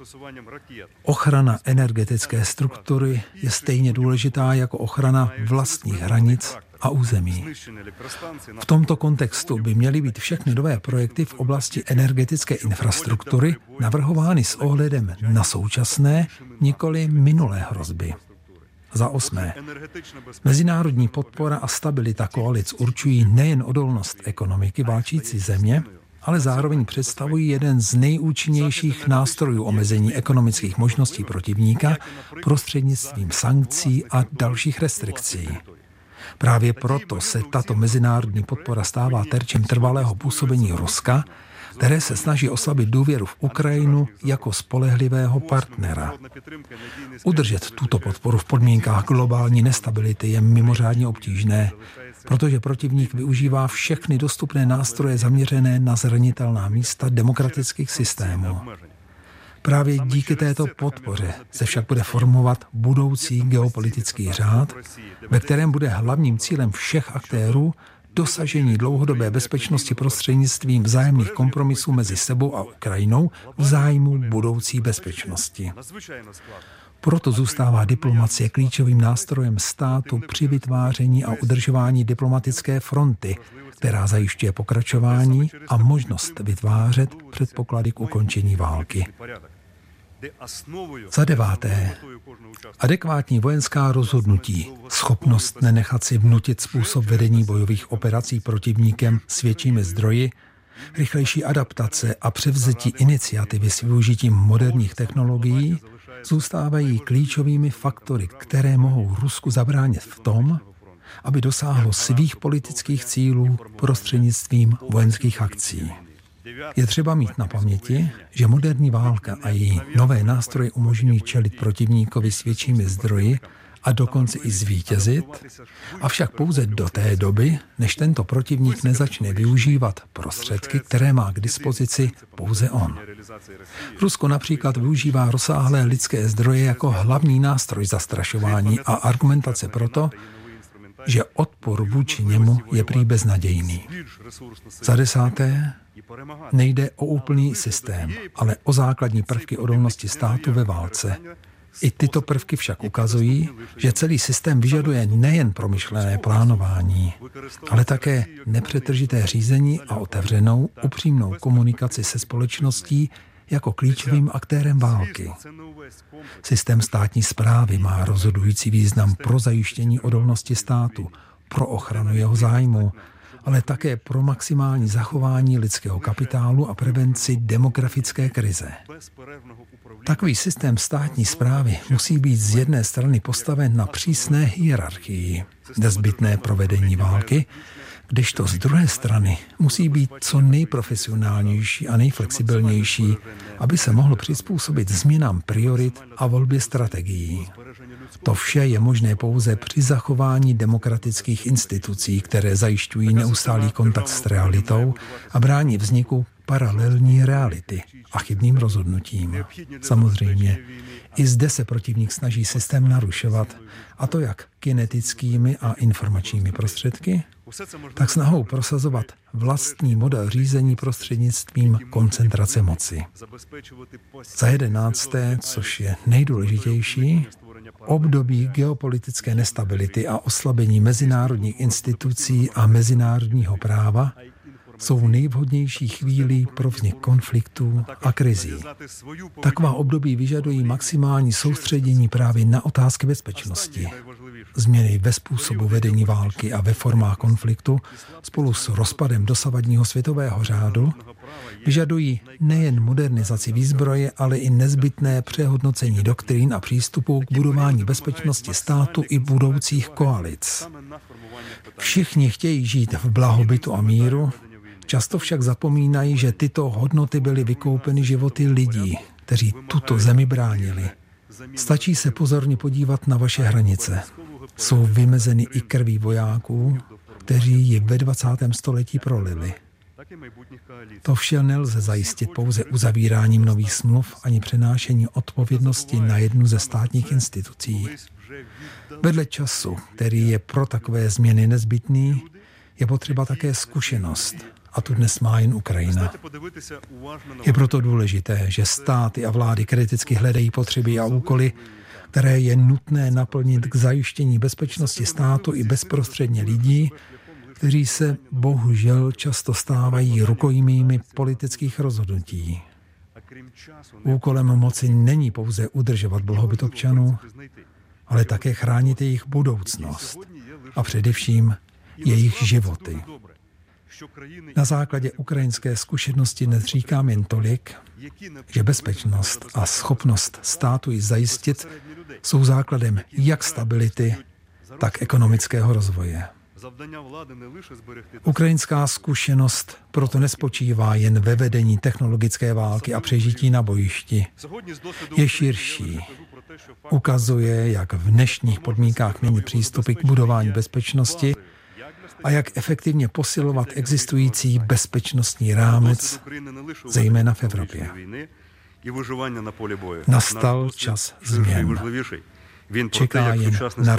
Ochrana energetické struktury je stejně důležitá jako ochrana vlastních hranic a území. V tomto kontextu by měly být všechny nové projekty v oblasti energetické infrastruktury navrhovány s ohledem na současné, nikoli minulé hrozby. Za osmé, mezinárodní podpora a stabilita koalic určují nejen odolnost ekonomiky válčící země, ale zároveň představují jeden z nejúčinnějších nástrojů omezení ekonomických možností protivníka prostřednictvím sankcí a dalších restrikcí. Právě proto se tato mezinárodní podpora stává terčem trvalého působení Ruska, které se snaží oslabit důvěru v Ukrajinu jako spolehlivého partnera. Udržet tuto podporu v podmínkách globální nestability je mimořádně obtížné, protože protivník využívá všechny dostupné nástroje zaměřené na zranitelná místa demokratických systémů. Právě díky této podpoře se však bude formovat budoucí geopolitický řád, ve kterém bude hlavním cílem všech aktérů dosažení dlouhodobé bezpečnosti prostřednictvím vzájemných kompromisů mezi sebou a Ukrajinou v zájmu budoucí bezpečnosti. Proto zůstává diplomacie klíčovým nástrojem státu při vytváření a udržování diplomatické fronty, která zajišťuje pokračování a možnost vytvářet předpoklady k ukončení války. Za deváté, adekvátní vojenská rozhodnutí, schopnost nenechat si vnutit způsob vedení bojových operací protivníkem s většími zdroji, rychlejší adaptace a převzetí iniciativy s využitím moderních technologií zůstávají klíčovými faktory, které mohou Rusku zabránit v tom, aby dosáhlo svých politických cílů prostřednictvím vojenských akcí. Je třeba mít na paměti, že moderní válka a její nové nástroje umožňují čelit protivníkovi s většími zdroji a dokonce i zvítězit, avšak pouze do té doby, než tento protivník nezačne využívat prostředky, které má k dispozici pouze on. Rusko například využívá rozsáhlé lidské zdroje jako hlavní nástroj zastrašování a argumentace proto, že odpor vůči němu je prý beznadějný. Za 10. nejde o úplný systém, ale o základní prvky odolnosti státu ve válce. I tyto prvky však ukazují, že celý systém vyžaduje nejen promyšlené plánování, ale také nepřetržité řízení a otevřenou, upřímnou komunikaci se společností jako klíčovým aktérem války. Systém státní správy má rozhodující význam pro zajištění odolnosti státu, pro ochranu jeho zájmu, ale také pro maximální zachování lidského kapitálu a prevenci demografické krize. Takový systém státní správy musí být z jedné strany postaven na přísné hierarchii, nezbytné provedení války, kdežto z druhé strany musí být co nejprofesionálnější a nejflexibilnější, aby se mohl přizpůsobit změnám priorit a volbě strategií. To vše je možné pouze při zachování demokratických institucí, které zajišťují neustálý kontakt s realitou a brání vzniku paralelní reality a chybným rozhodnutím. Samozřejmě, i zde se protivník snaží systém narušovat, a to jak kinetickými a informačními prostředky, tak snahou prosazovat vlastní model řízení prostřednictvím koncentrace moci. Za 11., což je nejdůležitější, období geopolitické nestability a oslabení mezinárodních institucí a mezinárodního práva jsou nejvhodnější chvílí pro vznik konfliktů a krizí. Taková období vyžadují maximální soustředění právě na otázky bezpečnosti. Změny ve způsobu vedení války a ve formách konfliktu spolu s rozpadem dosavadního světového řádu vyžadují nejen modernizaci výzbroje, ale i nezbytné přehodnocení doktrín a přístupů k budování bezpečnosti státu i budoucích koalic. Všichni chtějí žít v blahobytu a míru, často však zapomínají, že tyto hodnoty byly vykoupeny životy lidí, kteří tuto zemi bránili. Stačí se pozorně podívat na vaše hranice. Jsou vymezeny i krví vojáků, kteří ji ve 20. století prolili. To vše nelze zajistit pouze uzavíráním nových smluv ani přenášení odpovědnosti na jednu ze státních institucí. Vedle času, který je pro takové změny nezbytný, je potřeba také zkušenost. A tu dnes má jen Ukrajina. Je proto důležité, že státy a vlády kriticky hledají potřeby a úkoly, které je nutné naplnit k zajištění bezpečnosti státu i bezprostředně lidí, kteří se bohužel často stávají rukojmími politických rozhodnutí. Úkolem moci není pouze udržovat blahobyt občanů, ale také chránit jejich budoucnost a především jejich životy. Na základě ukrajinské zkušenosti dnes říkám jen tolik, že bezpečnost a schopnost státu ji zajistit jsou základem jak stability, tak ekonomického rozvoje. Ukrajinská zkušenost proto nespočívá jen ve vedení technologické války a přežití na bojišti. Je širší. Ukazuje, jak v dnešních podmínkách měnit přístupy k budování bezpečnosti a jak efektivně posilovat existující bezpečnostní rámec, zejména v Evropě. Nastal čas změn. Čeká jen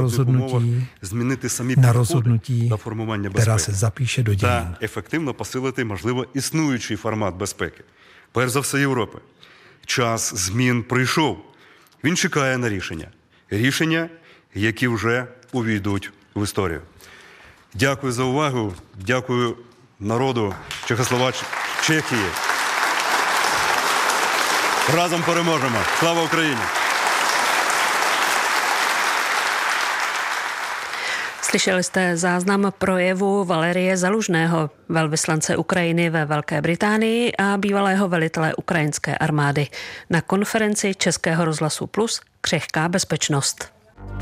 na rozhodnutí, která se zapíše do dějin. Та ефективно посилити, можливо, існуючий формат безпеки. Перш за все, Європи. Час змін прийшов. Він чекає на рішення. Рішення, які вже увійдуть в історію. Дякую за увагу. Дякую народу Чехії. Разом переможемо. Слава Україні! Slyšeli jste záznam projevu Valerie Zalužného, velvyslance Ukrajiny ve Velké Británii a bývalého velitele ukrajinské armády na konferenci Českého rozhlasu Plus Křehká bezpečnost.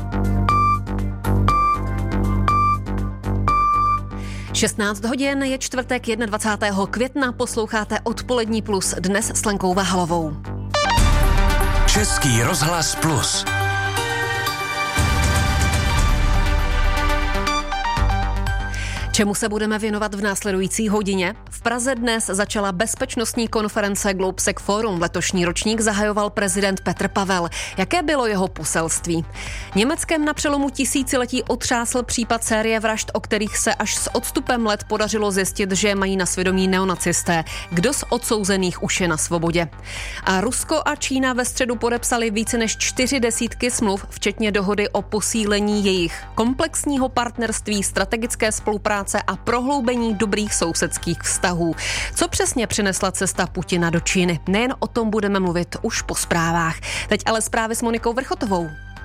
(16 je čtvrtek 21. května, posloucháte Odpolední Plus dnes s Lenkou Váhalovou. Český rozhlas Plus. Čemu se budeme věnovat v následující hodině? V Praze dnes začala bezpečnostní konference Globsec Forum. Letošní ročník zahajoval prezident Petr Pavel. Jaké bylo jeho poselství? Německem na přelomu tisíciletí otřásl případ série vražd, o kterých se až s odstupem let podařilo zjistit, že mají na svědomí neonacisté. Kdo z odsouzených už je na svobodě? A Rusko a Čína ve středu podepsali více než 40 smluv, včetně dohody o posílení jejich komplexního partnerství, strategické spolupráce a prohloubení dobrých sousedských vztahů. Co přesně přinesla cesta Putina do Číny? Nejen o tom budeme mluvit už po zprávách. Teď ale zprávy s Monikou Vrchotovou.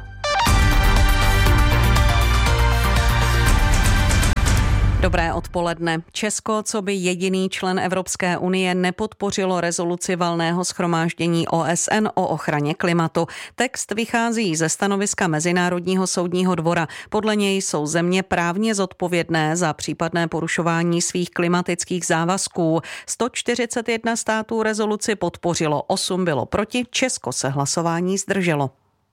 Dobré odpoledne. Česko, co by jediný člen Evropské unie, nepodpořilo rezoluci Valného shromáždění OSN o ochraně klimatu. Text vychází ze stanoviska Mezinárodního soudního dvora. Podle něj jsou země právně zodpovědné za případné porušování svých klimatických závazků. 141 států rezoluci podpořilo, 8 bylo proti, Česko se hlasování zdrželo.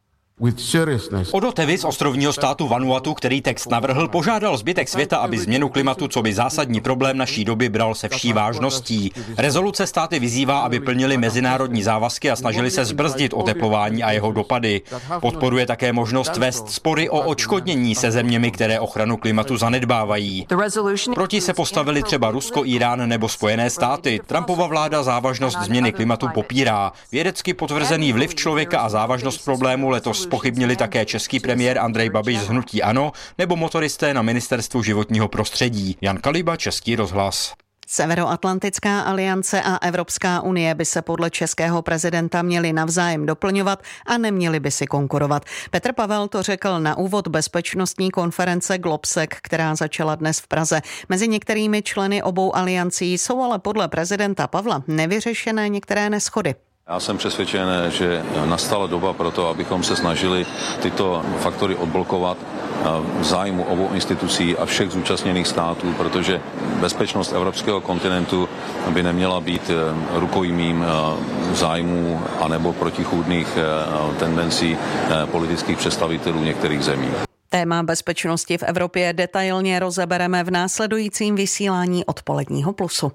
Odo Tevi z ostrovního státu Vanuatu, který text navrhl, požádal zbytek světa, aby změnu klimatu co by zásadní problém naší doby bral se vší vážností. Rezoluce státy vyzývá, aby plnili mezinárodní závazky a snažili se zbrzdit oteplování a jeho dopady. Podporuje také možnost vést spory o odškodnění se zeměmi, které ochranu klimatu zanedbávají. Proti se postavili třeba Rusko, Irán nebo Spojené státy. Trumpova vláda závažnost změny klimatu popírá. Vědecky potvrzený vliv člověka a závažnost problému letos pochybnili také český premiér Andrej Babiš z hnutí ANO nebo motoristé na ministerstvu životního prostředí. Jan Kaliba, Český rozhlas. Severoatlantická aliance a Evropská unie by se podle českého prezidenta měly navzájem doplňovat a neměly by si konkurovat. Petr Pavel to řekl na úvod bezpečnostní konference Globsec, která začala dnes v Praze. Mezi některými členy obou aliancí jsou ale podle prezidenta Pavla nevyřešené některé neshody. Já jsem přesvědčen, že nastala doba pro to, abychom se snažili tyto faktory odblokovat v zájmu obou institucí a všech zúčastněných států, protože bezpečnost evropského kontinentu by neměla být rukojmím zájmů anebo protichůdných tendencí politických představitelů některých zemí. Téma bezpečnosti v Evropě detailně rozebereme v následujícím vysílání Odpoledního plusu.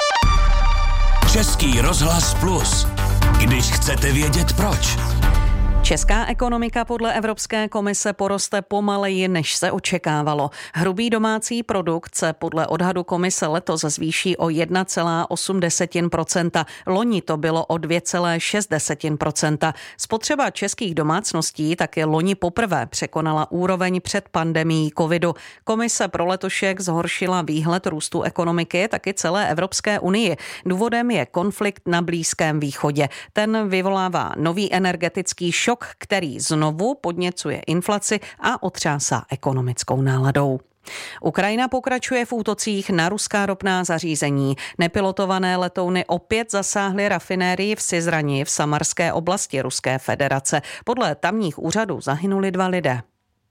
Český rozhlas Plus. Když chcete vědět proč. Česká ekonomika podle Evropské komise poroste pomaleji, než se očekávalo. Hrubý domácí produkt se podle odhadu komise letos zvýší o 1,8%. Loni to bylo o 2,6%. Spotřeba českých domácností taky loni poprvé překonala úroveň před pandemií covidu. Komise pro letošek zhoršila výhled růstu ekonomiky taky celé Evropské unii. Důvodem je konflikt na Blízkém východě. Ten vyvolává nový energetický šok, který znovu podněcuje inflaci a otřásá ekonomickou náladou. Ukrajina pokračuje v útocích na ruská ropná zařízení. Nepilotované letouny opět zasáhly rafinérii v Syzrani v Samarské oblasti Ruské federace. Podle tamních úřadů zahynuli 2 lidé.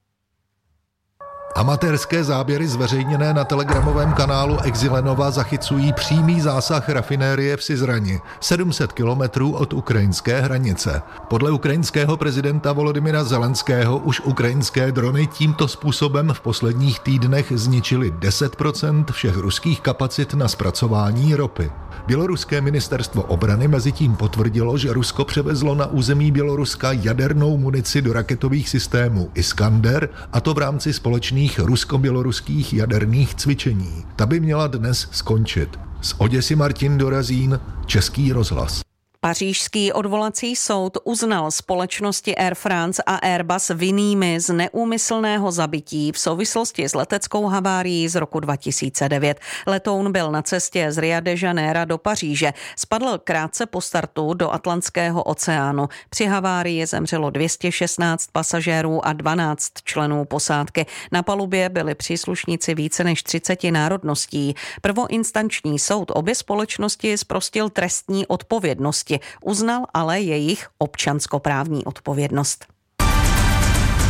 Amatérské záběry zveřejněné na telegramovém kanálu Exilenova zachycují přímý zásah rafinérie v Syzrani, 700 kilometrů od ukrajinské hranice. Podle ukrajinského prezidenta Volodymyra Zelenského už ukrajinské drony tímto způsobem v posledních týdnech zničily 10% všech ruských kapacit na zpracování ropy. Běloruské ministerstvo obrany mezitím potvrdilo, že Rusko převezlo na území Běloruska jadernou munici do raketových systémů Iskander, a to v rámci společných rusko-běloruských jaderných cvičení. Ta by měla dnes skončit. Z Oděsy Martin Dorazín, Český rozhlas. Pařížský odvolací soud uznal společnosti Air France a Airbus vinnými z neúmyslného zabití v souvislosti s leteckou havárií z roku 2009. Letoun byl na cestě z Rio de Janeiro do Paříže. Spadl krátce po startu do Atlantského oceánu. Při havárii zemřelo 216 pasažérů a 12 členů posádky. Na palubě byli příslušníci více než 30 národností. Prvoinstanční soud obě společnosti zprostil trestní odpovědnosti. Uznal ale jejich občanskoprávní odpovědnost.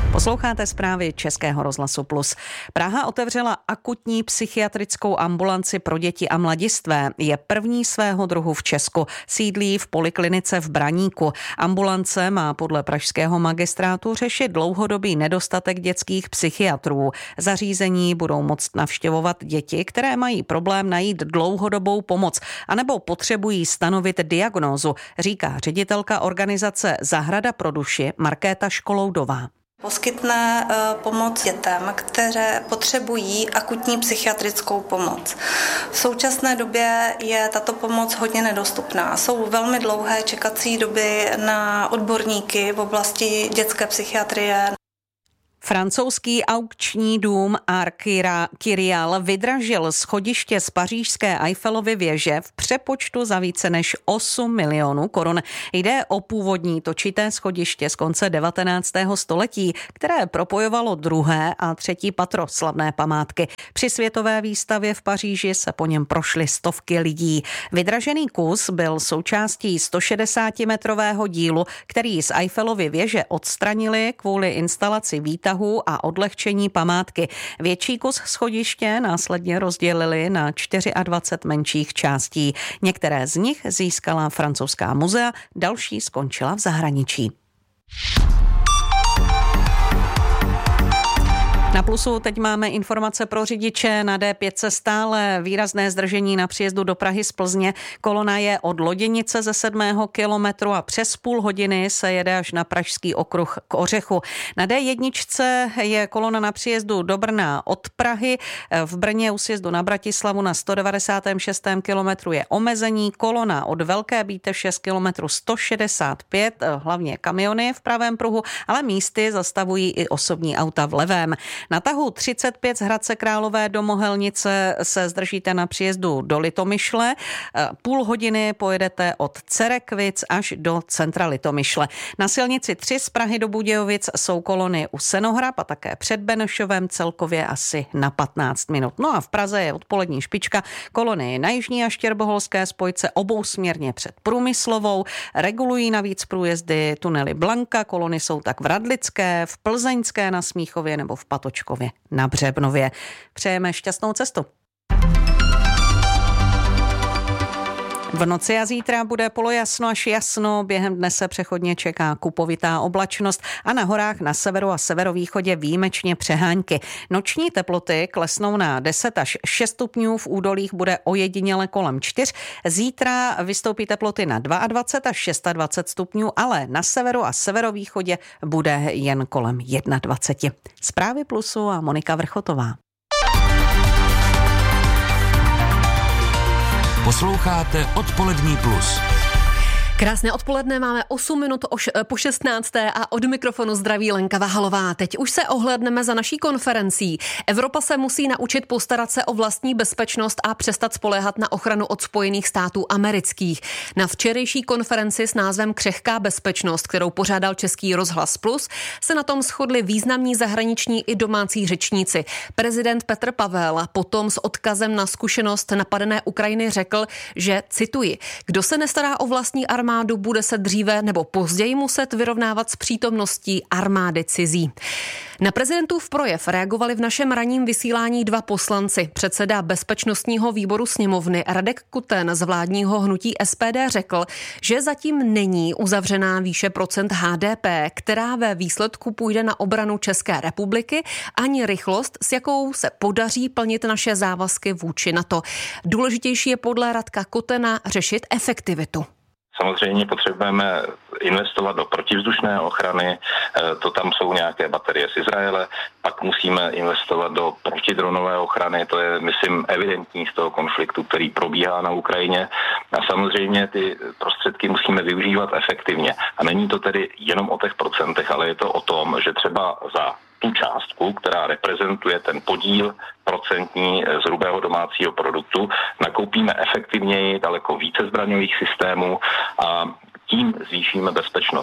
Posloucháte zprávy Českého rozhlasu Plus. Praha otevřela akutní psychiatrickou ambulanci pro děti a mladistvé. Je první svého druhu v Česku. Sídlí v poliklinice v Braníku. Ambulance má podle pražského magistrátu řešit dlouhodobý nedostatek dětských psychiatrů. Zařízení budou moct navštěvovat děti, které mají problém najít dlouhodobou pomoc anebo potřebují stanovit diagnózu, říká ředitelka organizace Zahrada pro duši Markéta Školoudová. Poskytne pomoc dětem, které potřebují akutní psychiatrickou pomoc. V současné době je tato pomoc hodně nedostupná. Jsou velmi dlouhé čekací doby na odborníky v oblasti dětské psychiatrie. Francouzský aukční dům Arc Kyrial vydražil schodiště z pařížské Eiffelovy věže v přepočtu za více než 8 milionů korun. Jde o původní točité schodiště z konce 19. století, které propojovalo druhé a třetí patro slavné památky. Při světové výstavě v Paříži se po něm prošly stovky lidí. Vydražený kus byl součástí 160-metrového dílu, který z Eiffelovy věže odstranili kvůli instalaci výtahu a odlehčení památky. Větší kus schodiště následně rozdělili na 24 menších částí. Některé z nich získala francouzská muzea, další skončila v zahraničí. Na Plusu teď máme informace pro řidiče. Na D5 stále výrazné zdržení na příjezdu do Prahy z Plzně. Kolona je od Loděnice ze 7. kilometru a přes půl hodiny se jede až na Pražský okruh k Ořechu. Na D1 je kolona na příjezdu do Brna od Prahy. V Brně u sjezdu na Bratislavu na 196. kilometru je omezení. Kolona od Velké Bítevše z kilometru 165, hlavně kamiony v pravém pruhu, ale místy zastavují i osobní auta v levém. Na tahu 35 z Hradce Králové do Mohelnice se zdržíte na příjezdu do Litomyšle. Půl hodiny pojedete od Cerekvic až do centra Litomyšle. Na silnici 3 z Prahy do Budějovic jsou kolony u Senohrab a také před Benešovem celkově asi na 15 minut. No a v Praze je odpolední špička. Kolony na jižní a štěrboholské spojce obousměrně před Průmyslovou. Regulují navíc průjezdy tunely Blanka. Kolony jsou tak v Radlické, v Plzeňské na Smíchově nebo v Patočkově na Břebnově. Přejeme šťastnou cestu. V noci a zítra bude polojasno až jasno, během dne se přechodně čeká kupovitá oblačnost a na horách na severu a severovýchodě výjimečně přehánky. Noční teploty klesnou na 10 až 6 stupňů, v údolích bude ojediněle kolem 4. Zítra vystoupí teploty na 22 až 26 stupňů, ale na severu a severovýchodě bude jen kolem 21. Zprávy Plusu a Monika Vrchotová. Posloucháte Odpolední plus. Krásné odpoledne, máme 8 minut po 16. a od mikrofonu zdraví Lenka Vahalová. Teď už se ohlédneme za naší konferencí. Evropa se musí naučit postarat se o vlastní bezpečnost a přestat spoléhat na ochranu od Spojených států amerických. Na včerejší konferenci s názvem Křehká bezpečnost, kterou pořádal Český rozhlas Plus, se na tom shodli významní zahraniční i domácí řečníci. Prezident Petr Pavel potom s odkazem na zkušenost napadené Ukrajiny řekl, že, cituji, kdo se nestará o vlastní armádu, bude se dříve nebo později muset vyrovnávat s přítomností armády cizí. Na prezidentův projev reagovali v našem ranním vysílání 2 poslanci. Předseda bezpečnostního výboru sněmovny Radek Koten z vládního hnutí SPD řekl, že zatím není uzavřená výše procent HDP, která ve výsledku půjde na obranu České republiky, ani rychlost, s jakou se podaří plnit naše závazky vůči NATO. Důležitější je podle Radka Kotena řešit efektivitu. Samozřejmě potřebujeme investovat do protivzdušné ochrany, to tam jsou nějaké baterie z Izraele, pak musíme investovat do protidronové ochrany, to je, myslím, evidentní z toho konfliktu, který probíhá na Ukrajině. A samozřejmě ty prostředky musíme využívat efektivně. A není to tedy jenom o těch procentech, ale je to o tom, že třeba za tu částku, která reprezentuje ten podíl procentní z hrubého domácího produktu, nakoupíme efektivněji daleko více zbraňových systémů a tím zvýšíme bezpečnost.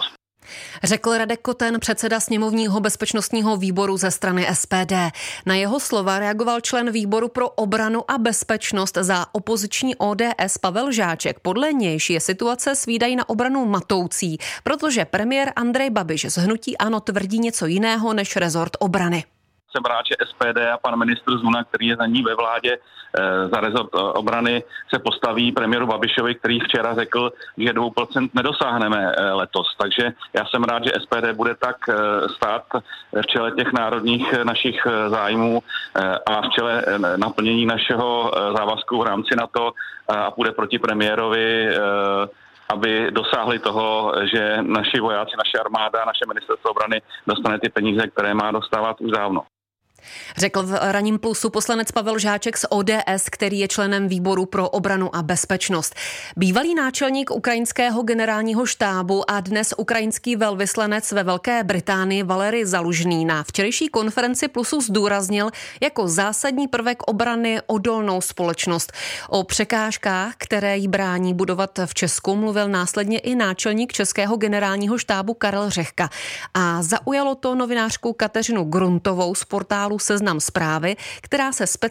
Řekl Radek Koten, předseda sněmovního bezpečnostního výboru ze strany SPD. Na jeho slova reagoval člen výboru pro obranu a bezpečnost za opoziční ODS Pavel Žáček. Podle nějž je situace s výdaji na obranu matoucí, protože premiér Andrej Babiš z hnutí ANO tvrdí něco jiného než rezort obrany. Jsem rád, že SPD a pan ministr Zuna, který je za ní ve vládě za rezort obrany, se postaví premiéru Babišovi, který včera řekl, že 2% nedosáhneme letos. Takže já jsem rád, že SPD bude tak stát v čele těch národních našich zájmů a v čele naplnění našeho závazku v rámci NATO a půjde proti premiérovi, aby dosáhli toho, že naši vojáci, naše armáda, naše ministerstvo obrany dostane ty peníze, které má dostávat už dávno. Řekl v Ranním plusu poslanec Pavel Žáček z ODS, který je členem výboru pro obranu a bezpečnost. Bývalý náčelník ukrajinského generálního štábu a dnes ukrajinský velvyslanec ve Velké Británii Valery Zalužný na včerejší konferenci plusu zdůraznil jako zásadní prvek obrany odolnou společnost. O překážkách, které jí brání budovat v Česku, mluvil následně i náčelník českého generálního štábu Karel Řehka. A zaujalo to novinářku Kateřinu Gruntovou z portálu Seznam Zprávy, která se